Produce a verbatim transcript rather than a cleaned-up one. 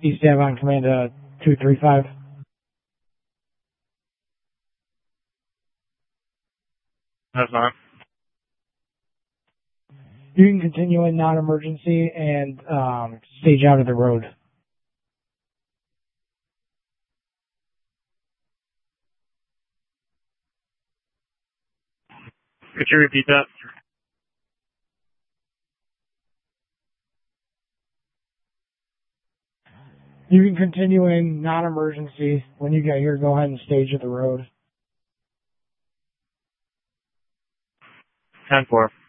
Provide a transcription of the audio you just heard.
East Avon, command uh, two three five. That's fine. You can continue in non-emergency and um, stage out of the road. Could you repeat that? You can continue in non-emergency. When you get here, go ahead and stage at the road. ten four.